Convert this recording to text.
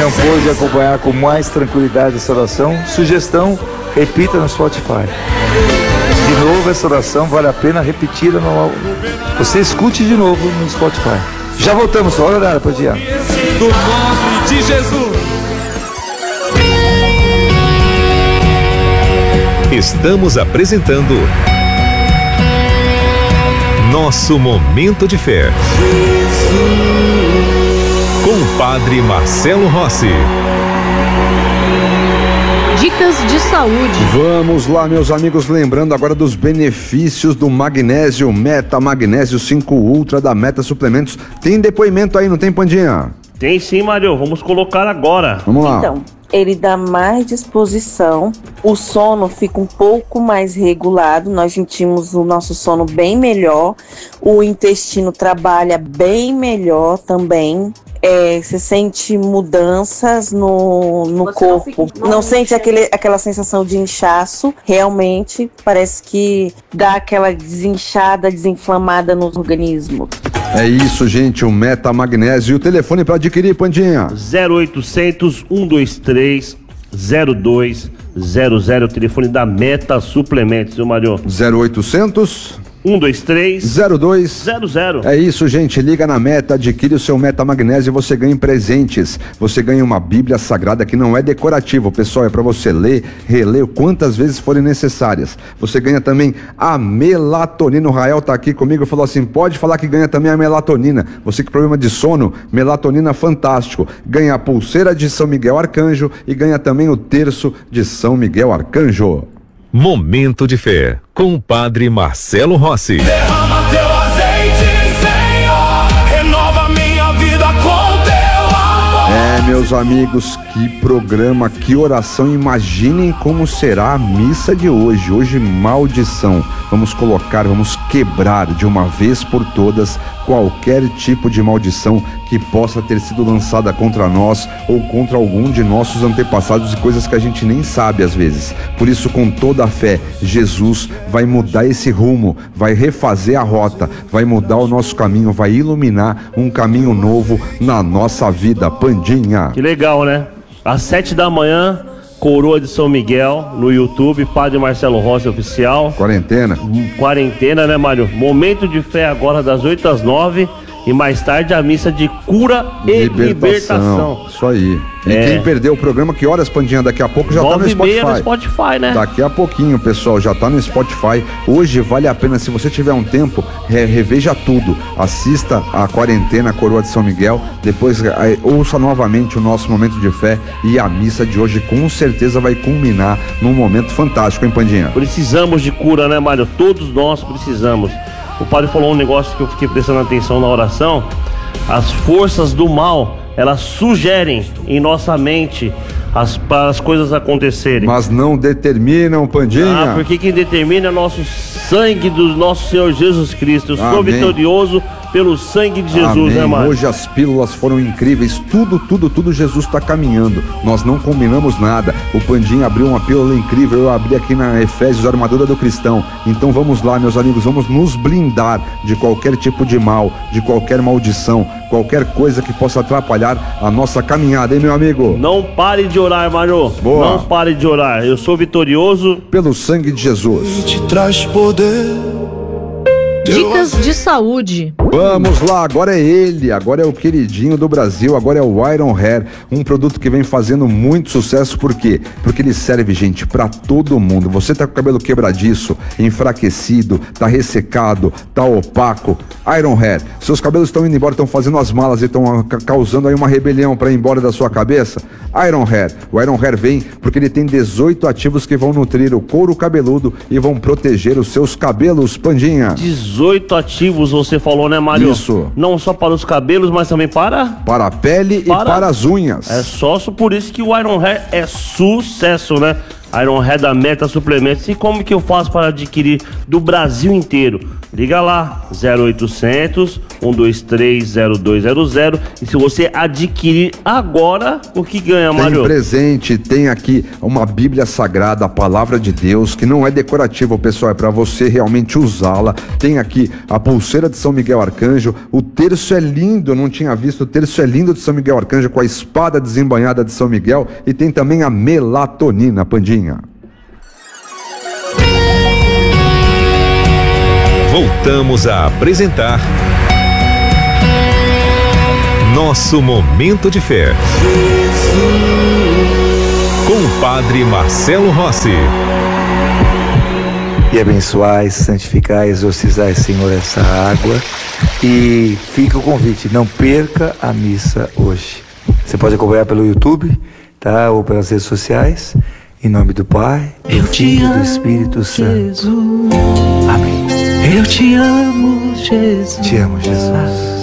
não pôde acompanhar com mais tranquilidade essa oração, sugestão, repita no Spotify. De novo, essa oração vale a pena repetir você escute de novo no Spotify. Já voltamos, só hora para o dia. Do nome de Jesus. Estamos apresentando Nosso Momento de Fé. Com o Padre Marcelo Rossi. Dicas de saúde. Vamos lá, meus amigos, lembrando agora dos benefícios do magnésio Meta Magnésio 5 Ultra da Meta Suplementos. Tem depoimento aí, não tem, Pandinha? Tem sim, Mário, vamos colocar agora. Vamos lá. Então, ele dá mais disposição, o sono fica um pouco mais regulado, nós sentimos o nosso sono bem melhor, o intestino trabalha bem melhor também. Você sente mudanças no corpo, não sente aquela sensação de inchaço, realmente parece que dá aquela desinchada, desinflamada no organismo. É isso, gente, o Meta Magnésio. E o telefone para adquirir, Pandinha? 0800 123 0200, o telefone da Meta Suplementos, viu, Mário? 0800 123 0200. É isso, gente, liga na Meta, adquire o seu Meta Magnésio e você ganha presentes. Você ganha uma Bíblia Sagrada que não é decorativo, pessoal, é para você ler, reler quantas vezes forem necessárias. Você ganha também a melatonina. O Rael tá aqui comigo e falou assim: pode falar que ganha também a melatonina. Você que tem problema de sono, melatonina fantástico. Ganha a pulseira de São Miguel Arcanjo e ganha também o terço de São Miguel Arcanjo. Momento de Fé, com o Padre Marcelo Rossi. Derrama teu azeite, Senhor, renova minha vida com teu amor. Meus amigos, que programa, que oração. Imaginem como será a missa de hoje. Hoje, maldição. Vamos quebrar de uma vez por todas qualquer tipo de maldição que possa ter sido lançada contra nós ou contra algum de nossos antepassados, e coisas que a gente nem sabe às vezes. Por isso, com toda a fé, Jesus vai mudar esse rumo, vai refazer a rota, vai mudar o nosso caminho, vai iluminar um caminho novo na nossa vida. Pandinha. Que legal, né? Às 7 da manhã, Coroa de São Miguel no YouTube, Padre Marcelo Rossi Oficial. Quarentena, né, Mário? Momento de Fé agora das 8 às 9 e mais tarde a missa de cura e libertação. Isso aí. E quem perdeu o programa, que horas, Pandinha? Daqui a pouco já tá no Spotify. 9h30 no Spotify, né? Daqui a pouquinho, pessoal, já tá no Spotify. Hoje vale a pena, se você tiver um tempo, reveja tudo. Assista a Quarentena Coroa de São Miguel, depois ouça novamente o nosso Momento de Fé, e a missa de hoje com certeza vai culminar num momento fantástico, hein, Pandinha? Precisamos de cura, né, Mário? Todos nós precisamos. O padre falou um negócio que eu fiquei prestando atenção na oração. As forças do mal, elas sugerem em nossa mente para as coisas acontecerem, mas não determinam, Pandinha. Porque quem determina é nosso sangue do nosso Senhor Jesus Cristo. Eu sou vitorioso pelo sangue de Jesus, né, Mário? Hoje as pílulas foram incríveis, tudo Jesus está caminhando. Nós não combinamos nada. O Pandinha abriu uma pílula incrível, eu abri aqui na Efésios, a armadura do cristão. Então vamos lá, meus amigos, vamos nos blindar de qualquer tipo de mal, de qualquer maldição, qualquer coisa que possa atrapalhar a nossa caminhada, hein, meu amigo? Não pare de orar, Mário. Boa. Não pare de orar. Eu sou vitorioso pelo sangue de Jesus. Te traz poder. Dicas de saúde. Vamos lá, agora é ele, agora é o queridinho do Brasil, agora é o Iron Hair, um produto que vem fazendo muito sucesso. Por quê? Porque ele serve, gente, pra todo mundo. Você tá com o cabelo quebradiço, enfraquecido, tá ressecado, tá opaco, Iron Hair, seus cabelos estão indo embora, estão fazendo as malas e estão causando aí uma rebelião pra ir embora da sua cabeça. Iron Hair, o Iron Hair vem porque ele tem 18 ativos que vão nutrir o couro cabeludo e vão proteger os seus cabelos, Pandinha. 18 ativos, você falou, né, Mário? Isso. Não só para os cabelos, mas também para a pele e para as unhas. É só por isso que o Iron Hair é sucesso, né? Iron Hair da Meta Suplementos. E como que eu faço para adquirir do Brasil inteiro? Liga lá, 0800 123 0200. E se você adquirir agora, o que ganha, Mário? Tem presente, tem aqui uma Bíblia Sagrada, a Palavra de Deus, que não é decorativa, pessoal, é para você realmente usá-la. Tem aqui a pulseira de São Miguel Arcanjo, o terço é lindo, eu não tinha visto, o terço é lindo de São Miguel Arcanjo com a espada desembainhada de São Miguel, e tem também a melatonina, Pandinha. Voltamos a apresentar Nosso Momento de Fé com o Padre Marcelo Rossi. E abençoai, santificai, exorcizai, Senhor, essa água. E fica o convite, não perca a missa hoje. Você pode acompanhar pelo YouTube, tá? Ou pelas redes sociais. Em nome do Pai, do Filho e do Espírito Santo. Jesus. Amém. Eu te amo, Jesus. Te amo, Jesus.